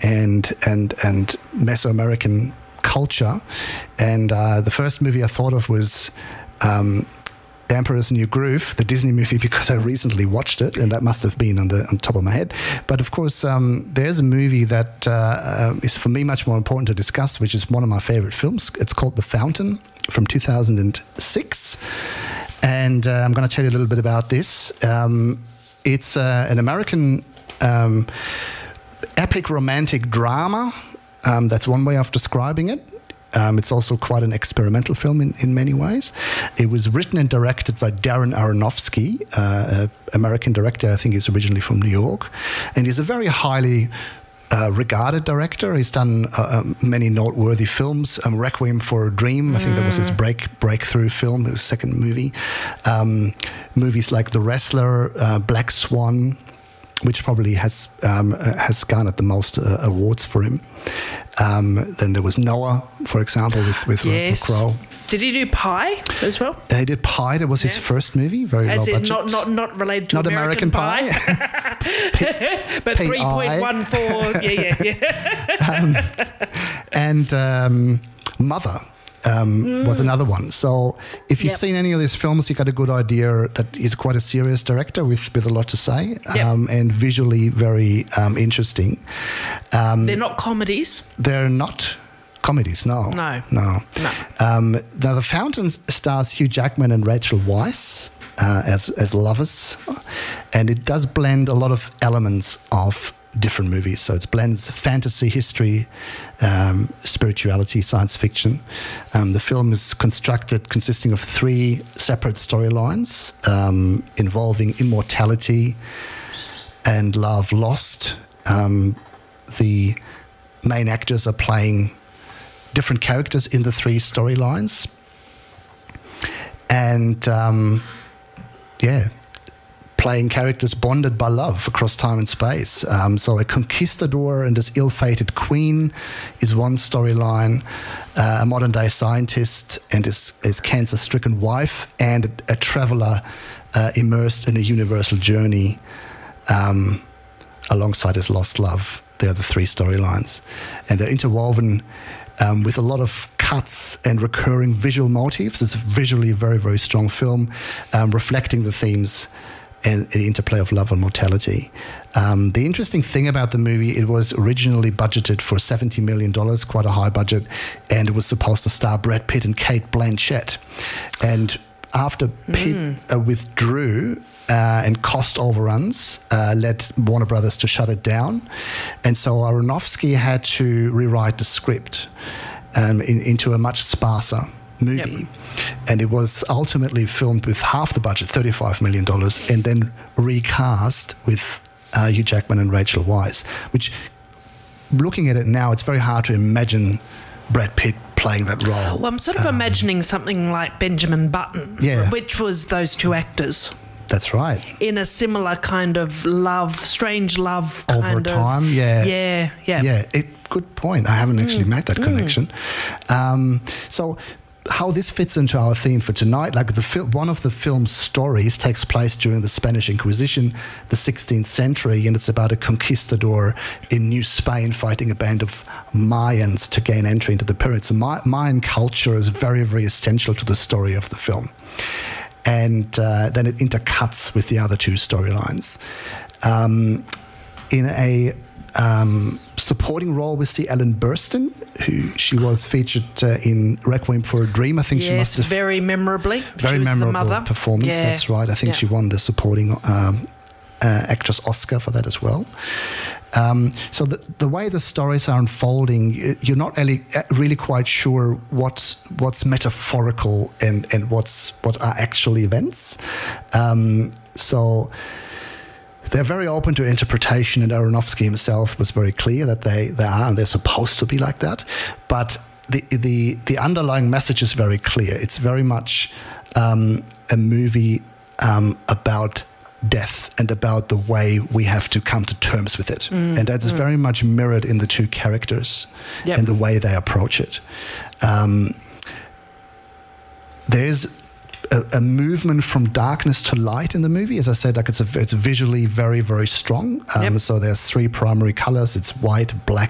and Mesoamerican culture. And the first movie I thought of was Emperor's New Groove, the Disney movie, because I recently watched it, and that must have been on top of my head. But of course, there's a movie that is for me much more important to discuss, which is one of my favorite films. It's called The Fountain from 2006. And I'm going to tell you a little bit about this. It's an American epic romantic drama. That's one way of describing it. It's also quite an experimental film in many ways. It was written and directed by Darren Aronofsky, an American director. I think he's originally from New York. And he's a very highly regarded director. He's done many noteworthy films. Requiem for a Dream, I think that was his breakthrough film, his second movie. Movies like The Wrestler, Black Swan, which probably has garnered the most awards for him. Then there was Noah, for example, with Russell Crowe. Did he do Pi as well? He did Pi. That was his first movie, very low budget. Not related to not American Pie. But 3.14. And Mother was another one. So if you've seen any of these films, you got a good idea that he's quite a serious director with a lot to say, and visually very interesting. They're not comedies. They're not comedies, no. Now, The Fountain stars Hugh Jackman and Rachel Weisz as lovers, and it does blend a lot of elements of different movies. So it blends fantasy, history, spirituality, science fiction. The film is consisting of 3 separate storylines involving immortality and love lost. The main actors are playing different characters in the 3 storylines. And playing characters bonded by love across time and space. So a conquistador and his ill-fated queen is one storyline, a modern-day scientist and his cancer-stricken wife, and a traveler immersed in a universal journey alongside his lost love. They are the 3 storylines. And they're interwoven with a lot of cuts and recurring visual motifs. It's visually a very, very strong film, reflecting the themes and the interplay of love and mortality. The interesting thing about the movie, it was originally budgeted for $70 million, quite a high budget, and it was supposed to star Brad Pitt and Cate Blanchett. And after Pitt withdrew and cost overruns led Warner Brothers to shut it down. And so Aronofsky had to rewrite the script into a much sparser movie. And it was ultimately filmed with half the budget, $35 million, and then recast with Hugh Jackman and Rachel Weisz, which, looking at it now, it's very hard to imagine Brad Pitt playing that role. Well, I'm sort of imagining something like Benjamin Button, which was those 2 actors. That's right. In a similar kind of love, strange love kind over time, Yeah. Good point. I haven't actually made that connection. So how this fits into our theme for tonight, like one of the film's stories takes place during the Spanish Inquisition, the 16th century, and it's about a conquistador in New Spain fighting a band of Mayans to gain entry into the pyramids. So Mayan culture is very, very essential to the story of the film. And then it intercuts with the other 2 storylines. In a supporting role, we see Ellen Burstyn, she was featured in Requiem for a Dream. I think she must have very memorably. Very memorable the mother. performance. Yeah. That's right. I think she won the supporting actress Oscar for that as well. So the way the stories are unfolding, you're not really quite sure what's metaphorical and what are actual events. So they're very open to interpretation, and Aronofsky himself was very clear that they are, and they're supposed to be like that. But the underlying message is very clear. It's very much a movie about death and about the way we have to come to terms with it. And that's very much mirrored in the 2 characters and the way they approach it. There's a movement from darkness to light in the movie. As I said, like it's visually very, very strong. So there's 3 primary colors. It's white, black,